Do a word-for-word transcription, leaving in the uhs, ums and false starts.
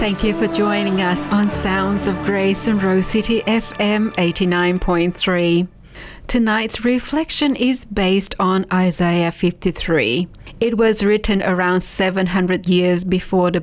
Thank you for joining us on Sounds of Grace and Rose City F M eighty-nine point three. Tonight's reflection is based on Isaiah fifty-three. It was written around seven hundred years before the